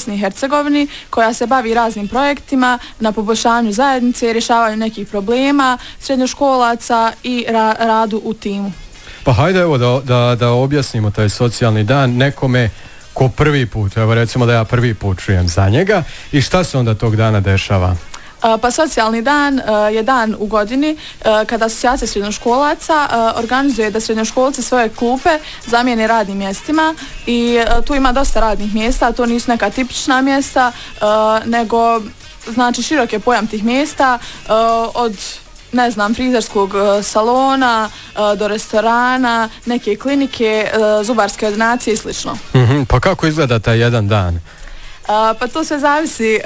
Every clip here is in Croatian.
Bosni i Hercegovini koja se bavi raznim projektima na poboljšanju zajednice, rješavanju nekih problema srednjoškolaca i radu u timu. Pa hajde evo da objasnimo taj socijalni dan nekome ko prvi put, evo recimo da ja prvi put čujem za njega i šta se onda tog dana dešava? Pa socijalni dan je dan u godini kada asocijacija srednjoškolaca organizuje da srednjoškolci svoje klupe zamijene radnim mjestima i tu ima dosta radnih mjesta, to nisu neka tipična mjesta, nego znači širok je pojam tih mjesta od ne znam, frizerskog salona do restorana, neke klinike, zubarske ordinacije i slično. Pa kako izgleda taj jedan dan? Pa to sve zavisi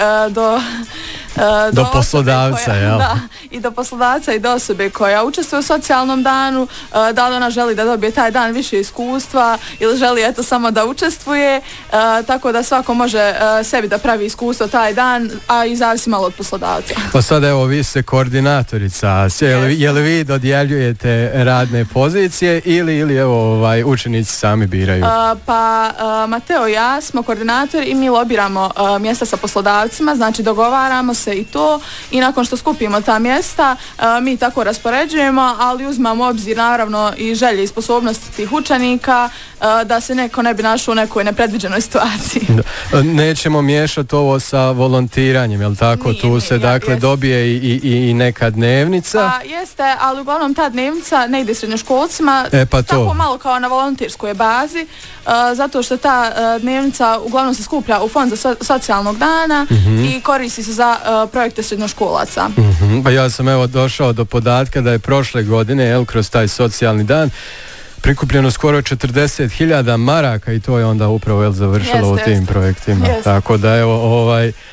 do poslodavca, jel? Da, i do poslodavca i do osobe koja učestvuje u socijalnom danu, da li ona želi da dobije taj dan više iskustva ili želi eto samo da učestvuje, tako da svako može sebi da pravi iskustvo taj dan, a i zavisi malo od poslodavca. Pa sad evo vi ste koordinatorica, je li vi dodjeljujete radne pozicije ili evo učenici sami biraju? Pa Mateo i ja smo koordinatori i mi lobiramo mjesta sa poslodavcima, znači dogovaramo se i to i nakon što skupimo ta mjesta mi tako raspoređujemo, ali uzmamo obzir naravno i želje i sposobnosti tih učenika da se neko ne bi našao u nekoj nepredviđenoj situaciji. Nećemo miješati ovo sa volontiranjem, jel tako? Nije, tu se dakle dobije i neka dnevnica. Pa jeste, ali uglavnom ta dnevnica ne ide srednjoškolcima, pa tako malo kao na volonterskoj bazi, zato što ta dnevnica uglavnom se skuplja u fond za socijalnog dana i koristi se za projekte srednjoškolaca. Pa ja sam evo došao do podatka da je prošle godine kroz taj socijalni dan prikupljeno skoro 40.000 maraka i to je onda upravo završilo u tim projektima. Tako da evo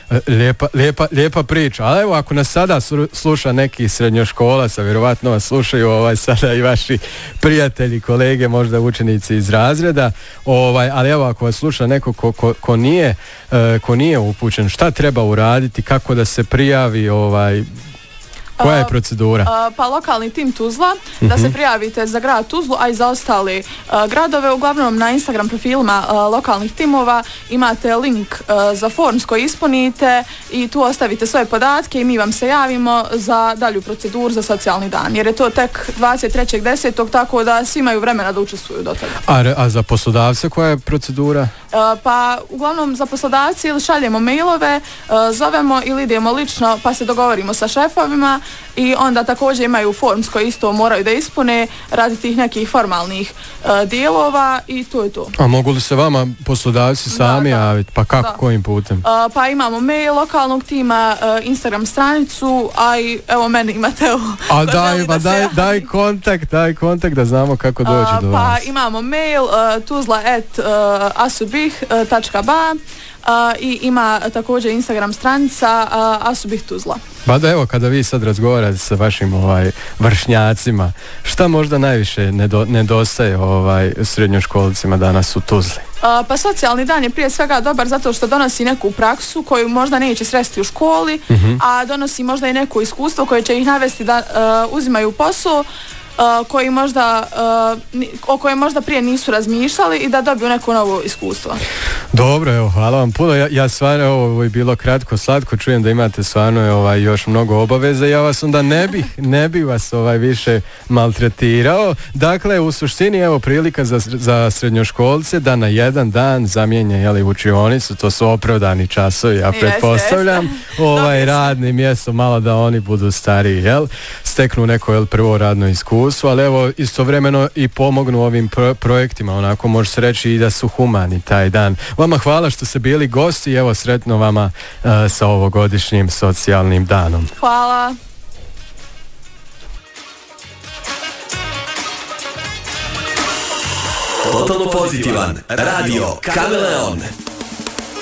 lijepa priča. Ali evo ako nas sada sluša neki srednjoškolac, a vjerovatno vas slušaju sada i vaši prijatelji, kolege, možda učenici iz razreda, ali evo ako vas sluša neko ko nije upućen, šta treba uraditi, kako da se prijavi, koja je procedura? Pa lokalni tim Tuzla, da se prijavite za grad Tuzlu, a i za ostali gradove. Uglavnom na Instagram profilima lokalnih timova imate link za forms koji ispunite i tu ostavite svoje podatke i mi vam se javimo za dalju proceduru za socijalni dan, jer je to tek 23.10. tako da svi imaju vremena da učestvuju do toga. A za poslodavce koja je procedura? Pa uglavnom za poslodavci ili šaljemo mailove, zovemo ili idemo lično pa se dogovorimo sa šefovima i onda također imaju forms koji isto moraju da ispune radi tih nekih formalnih dijelova i to je to. A mogu li se vama poslodavci sami javiti? Pa kako, kojim putem? Pa imamo mail lokalnog tima, Instagram stranicu, a i evo mene imate a daj kontakt da znamo kako doći do vas. Pa imamo mail tuzla@asubih.ba i ima također Instagram stranica Asubih Tuzla. Pa da evo, kada vi sad razgovarate sa vašim vršnjacima, šta možda najviše nedostaje srednjoškolcima danas u Tuzli? Pa socijalni dan je prije svega dobar zato što donosi neku praksu koju možda neće sresti u školi, a donosi možda i neko iskustvo koje će ih navesti da uzimaju posao o kojem možda prije nisu razmišljali i da dobiju neko novo iskustvo. Dobro, evo, hvala vam puno. Ja stvarno, ovo je bilo kratko, slatko, čujem da imate stvarno još mnogo obaveza. Ja vas onda ne bi vas više maltretirao. Dakle, u suštini, evo, prilika za srednjoškolce da na jedan dan zamijenje učionicu, to su opravdani časovi, ja pretpostavljam, radni mjesto, malo da oni budu stariji, steknu neko prvo radno iskustvo, ali evo istovremeno i pomognu ovim projektima, onako može se reći i da su humani taj dan. Vama hvala što ste bili gosti i evo sretno vama sa ovogodišnjim socijalnim danom. Hvala. Totalno pozitivan radio Kameleon.